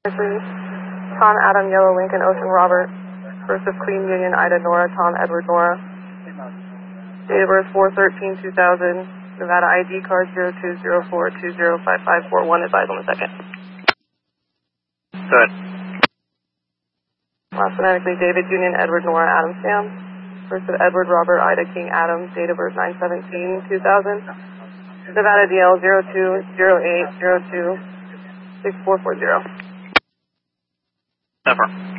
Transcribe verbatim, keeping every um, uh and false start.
Tom, Adam, Yellow, Lincoln, Ocean, Robert. First of Queen, Union, Ida, Nora, Tom, Edward, Nora. Date of birth four thirteen two thousand. Nevada I D card zero two zero four two zero five five four one. Advise on the second. Good. Last phonetically, David, Union, Edward, Nora, Adam, Sam. First of Edward, Robert, Ida, King, Adam. Date of birth nine seventeen two thousand. Nevada D L zero two zero eight zero two six four four zero. Never.